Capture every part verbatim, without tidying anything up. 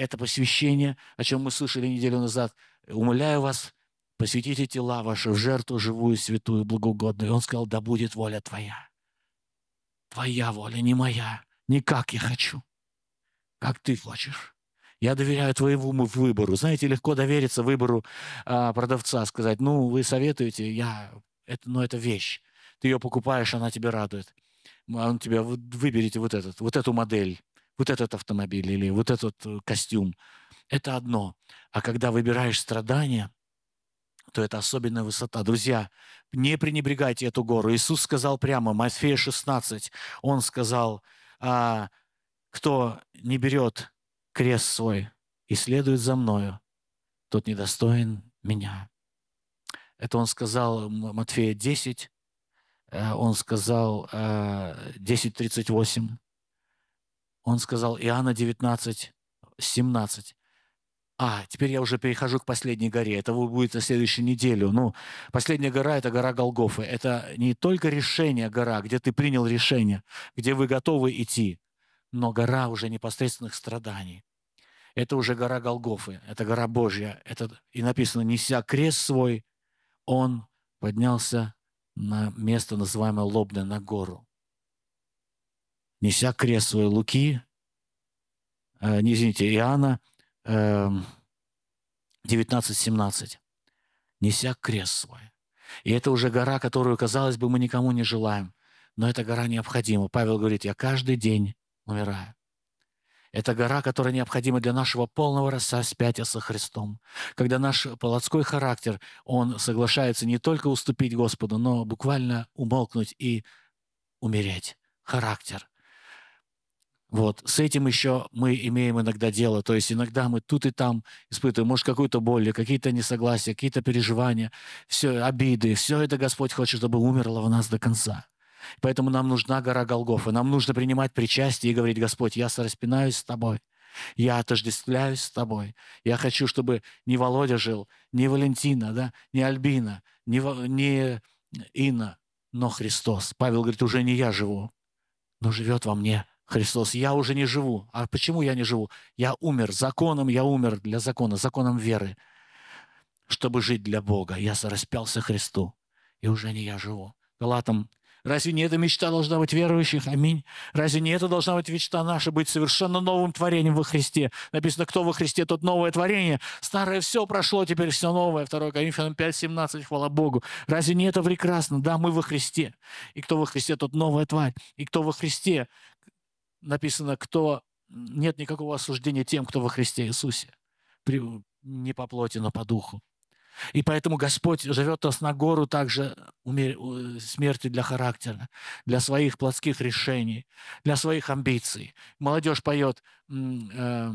это посвящение, о чем мы слышали неделю назад. Умоляю вас, посвятите тела ваши в жертву живую, святую, благоугодную. И он сказал, да будет воля твоя. Твоя воля, не моя. Не как я хочу, как ты хочешь. Я доверяю твоему выбору. Знаете, легко довериться выбору а, продавца, сказать, ну, вы советуете, я, это, ну, это вещь. Ты ее покупаешь, она тебя радует. Он тебя, выберите вот этот, вот эту модель, вот этот автомобиль или вот этот костюм. Это одно. А когда выбираешь страдания, то это особенная высота. Друзья, не пренебрегайте эту гору. Иисус сказал прямо, Матфея шестнадцать, Он сказал, а, кто не берет крест свой и следует за мною, тот недостоин меня. Это Он сказал Матфея десять, Он сказал десять тридцать восемь, Он сказал Иоанна девятнадцать семнадцать. А, теперь я уже перехожу к последней горе. Это будет на следующую неделю. Ну, последняя гора – это гора Голгофы. Это не только решение гора, где ты принял решение, где вы готовы идти, но гора уже непосредственных страданий. Это уже гора Голгофы, это гора Божья. Это, и написано, неся крест свой, он поднялся на место, называемое Лобное, на гору. Неся крест свой, Луки, э, не извините, Иоанна, девятнадцать семнадцать. Неся крест свой. И это уже гора, которую, казалось бы, мы никому не желаем. Но эта гора необходима. Павел говорит, я каждый день умираю. Это гора, которая необходима для нашего полного распятия со Христом. Когда наш плотской характер, он соглашается не только уступить Господу, но буквально умолкнуть и умереть. Характер. Вот, с этим еще мы имеем иногда дело. То есть иногда мы тут и там испытываем, может, какую-то боль, какие-то несогласия, какие-то переживания, все, обиды. Все это Господь хочет, чтобы умерло в нас до конца. Поэтому нам нужна гора Голгофа. Нам нужно принимать причастие и говорить, Господь, я сораспинаюсь с Тобой. Я отождествляюсь с Тобой. Я хочу, чтобы не Володя жил, не Валентина, да, не Альбина, не, не Инна, но Христос. Павел говорит, уже не я живу, но живет во мне Христос. Я уже не живу. А почему я не живу? Я умер законом, я умер для закона, законом веры, чтобы жить для Бога. Я сораспялся Христу, и уже не я живу. Галатам, разве не эта мечта должна быть верующих? Аминь. Разве не это должна быть мечта наша, быть совершенно новым творением во Христе? Написано, кто во Христе, тот новое творение. Старое все прошло, теперь все новое. второе Коринфянам пять семнадцать, хвала Богу. Разве не это прекрасно? Да, мы во Христе. И кто во Христе, тот новая тварь. И кто во Христе, написано, кто нет никакого осуждения тем, кто во Христе Иисусе. Не по плоти, но по духу. И поэтому Господь живет нас на гору также смерти для характера, для своих плотских решений, для своих амбиций. Молодежь поет, э,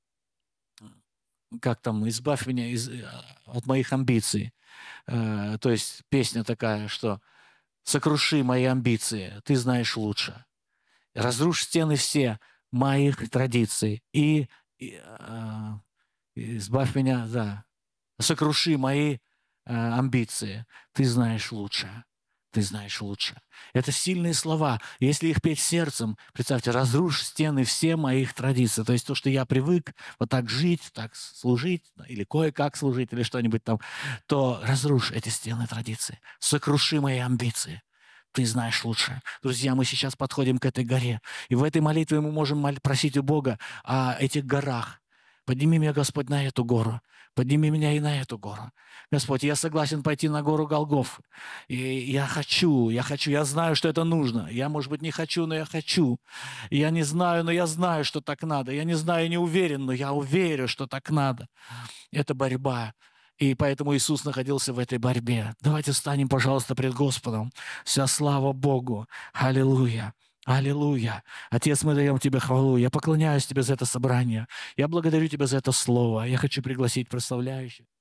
как там, «Избавь меня из, от моих амбиций». Э, то есть песня такая, что «Сокруши мои амбиции, ты знаешь лучше. Разрушь стены все моих традиций и, и э, избавь меня, да». Сокруши мои э, амбиции. Ты знаешь лучше. Ты знаешь лучше. Это сильные слова. Если их петь сердцем, представьте, разрушь стены все моих традиций. То есть то, что я привык вот так жить, так служить, или кое-как служить, или что-нибудь там, то разрушь эти стены традиций. Сокруши мои амбиции. Ты знаешь лучше. Друзья, мы сейчас подходим к этой горе. И в этой молитве мы можем просить у Бога о этих горах. Подними меня, Господь, на эту гору. Подними меня и на эту гору. Господь, я согласен пойти на гору Голгофы. И я хочу, я хочу, я знаю, что это нужно. Я, может быть, не хочу, но я хочу. Я не знаю, но я знаю, что так надо. Я не знаю, не уверен, но я уверен, что так надо. Это борьба. И поэтому Иисус находился в этой борьбе. Давайте встанем, пожалуйста, пред Господом. Вся слава Богу. Аллилуйя. Аллилуйя. Отец, мы даем Тебе хвалу. Я поклоняюсь Тебе за это собрание. Я благодарю Тебя за это слово. Я хочу пригласить прославляющих.